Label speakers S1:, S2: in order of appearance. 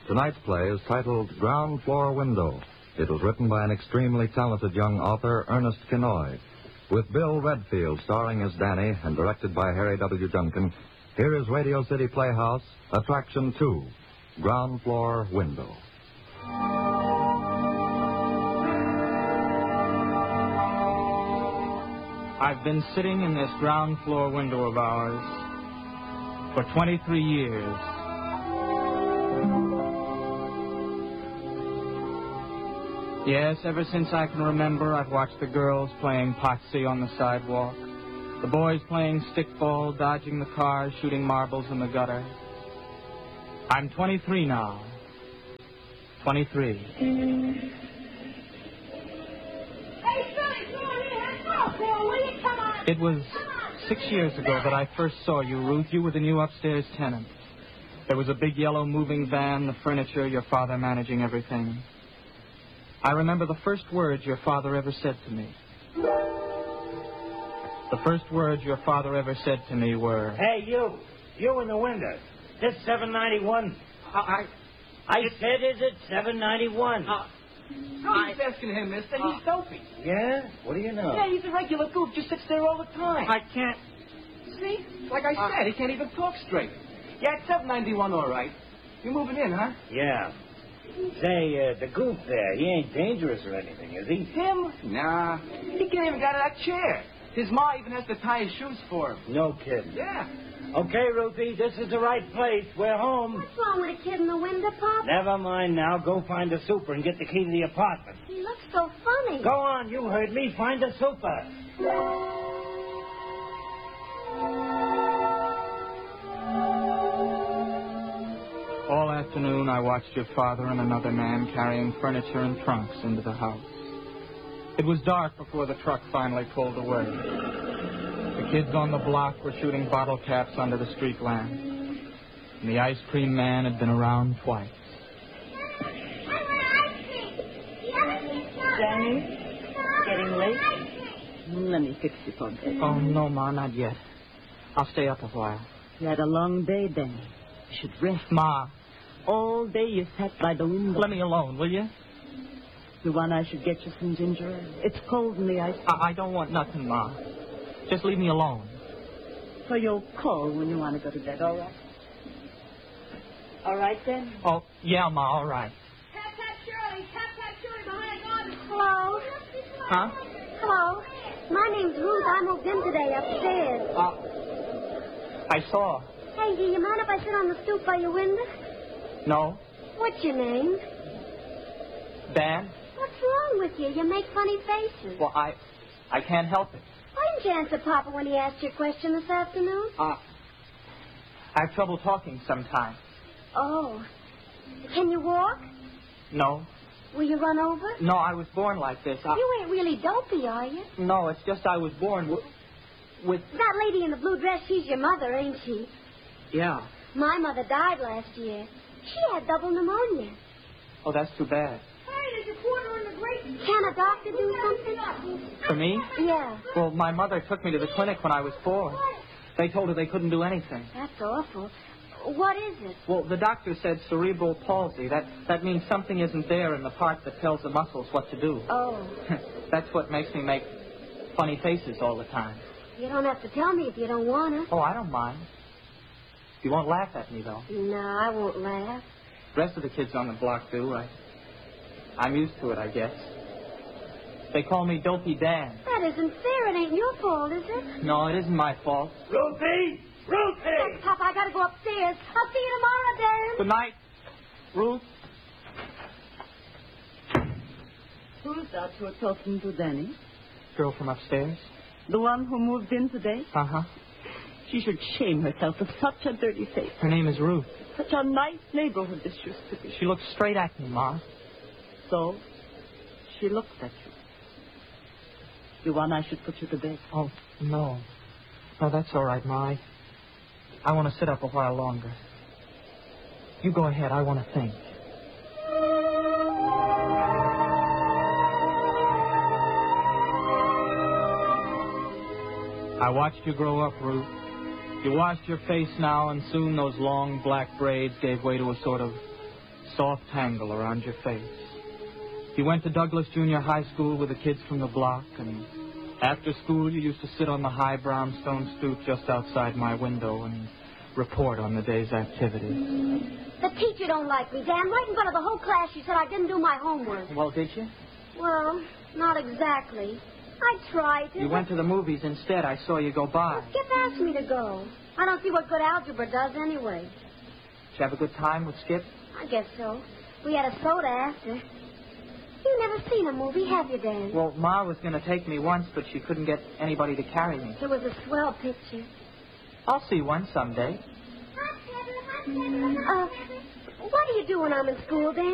S1: Tonight's play is titled Ground Floor Window. It was written by an extremely talented young author, Ernest Kinoy. With Bill Redfield starring as Danny and directed by Harry W. Duncan, here is Radio City Playhouse, Attraction 2, Ground Floor Window.
S2: I've been sitting in this ground floor window of ours for 23 years. Yes, ever since I can remember, I've watched the girls playing potsy on the sidewalk, the boys playing stickball, dodging the cars, shooting marbles in the gutter. I'm 23 now. 23.
S3: Hey, Billy, go on in. Will you come on?
S2: It was 6 years ago that I first saw you, Ruth. You were the new upstairs tenant. There was a big yellow moving van, the furniture, your father managing everything. I remember the first words your father ever said to me. The first words your father ever said to me were...
S4: Hey, you in the window. This 791. I said, is it 791?
S5: Nobody's asking him, mister. He's dopey.
S4: Yeah? What do you know?
S5: Yeah, he's a regular goof. Just sits there all the time.
S2: I can't...
S5: See? Like I said, he can't even talk straight. Yeah, it's 791, all right. You moving in, huh?
S4: Yeah. Say, the goof there, he ain't dangerous or anything, is he?
S5: Him? Nah. He can't even get out of that chair. His ma even has to tie his shoes for him.
S4: No kidding.
S5: Yeah.
S4: Okay, Ruthie, this is the right place. We're home.
S3: What's wrong with a kid in the window, Pop?
S4: Never mind now. Go find the super and get the key to the apartment.
S3: He looks so funny.
S4: Go on, you heard me. Find the super.
S2: All afternoon, I watched your father and another man carrying furniture and trunks into the house. It was dark before the truck finally pulled away. The kids on the block were shooting bottle caps under the street lamp. And the ice cream man had been around twice.
S6: Danny, getting late? Let me fix you for bed.
S2: Oh, no, Ma, not yet. I'll stay up a while.
S6: You had a long day, Danny. You should rest.
S2: Ma.
S6: All day you sat by the window.
S2: Let me alone, will you?
S6: You want I should get you some ginger ale? It's cold in the ice.
S2: I don't want nothing, Ma. Just leave me alone.
S6: So you'll call when you want to go to bed, all right? All right, then?
S2: Oh, yeah, Ma, all right.
S3: Tap, Shirley behind the garden. Hello?
S2: Huh?
S3: Hello? My name's Ruth. I moved in today upstairs.
S2: I saw.
S3: Hey, do you mind if I sit on the stoop by your window?
S2: No.
S3: What's your name?
S2: Dan?
S3: What's wrong with you? You make funny faces.
S2: Well, I can't help it.
S3: Why didn't you answer Papa when he asked you a question this afternoon?
S2: I have trouble talking sometimes.
S3: Oh. Can you walk?
S2: No.
S3: Will you run over?
S2: No, I was born like this.
S3: You ain't really dopey, are you?
S2: No, it's just I was born with...
S3: That lady in the blue dress, she's your mother, ain't she?
S2: Yeah.
S3: My mother died last year. She had double pneumonia.
S2: Oh, that's too bad.
S3: Hey, there's a quarter in the grate. Can a doctor do something?
S2: For me?
S3: Yeah.
S2: Well, my mother took me to the clinic when I was 4. They told her they couldn't do anything.
S3: That's awful. What is it?
S2: Well, the doctor said cerebral palsy. That means something isn't there in the part that tells the muscles what to do.
S3: Oh.
S2: That's what makes me make funny faces all the time.
S3: You don't have to tell me if you don't want to.
S2: Oh, I don't mind. You won't laugh at me, though.
S3: No, I won't laugh.
S2: The rest of the kids on the block do. I'm used to it, I guess. They call me Dopey Dan.
S3: That isn't fair. It ain't your fault, is it?
S2: No, it isn't my fault.
S4: Ruthie! Ruthie!
S3: Look, Papa, I gotta go upstairs. I'll see you tomorrow, Dan.
S2: Good night, Ruth.
S6: Who's that you're talking to, Danny?
S2: Girl from upstairs?
S6: The one who moved in today?
S2: Uh-huh.
S6: She should shame herself with such a dirty face.
S2: Her name is Ruth.
S6: Such a nice neighborhood this used to be.
S2: She looked straight at me, Ma.
S6: So, she looked at you. You want I should put you to bed?
S2: Oh, no. No, that's all right, Ma. I want to sit up a while longer. You go ahead. I want to think. I watched you grow up, Ruth. You washed your face now, and soon those long black braids gave way to a sort of soft tangle around your face. You went to Douglas Junior High School with the kids from the block, and after school you used to sit on the high brownstone stoop just outside my window and report on the day's activities.
S3: The teacher don't like me, Dan. Right in front of the whole class, she said I didn't do my homework.
S2: Well, did you?
S3: Well, not exactly. I tried to.
S2: You went to the movies instead. I saw you go by.
S3: Skip asked me to go. I don't see what good algebra does anyway.
S2: Did you have a good time with Skip?
S3: I guess so. We had a soda after. You've never seen a movie, have you, Dan?
S2: Well, Ma was going to take me once, but she couldn't get anybody to carry me.
S3: It was a swell picture.
S2: I'll see one someday.
S3: What do you do when I'm in school, Dan?